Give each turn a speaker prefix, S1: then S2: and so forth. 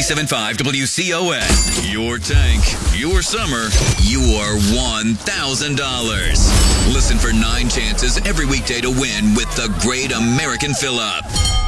S1: 97.5 WCON. Your tank, your summer, your $1,000. Listen for 9 chances every weekday to win with the Great American Fill-Up.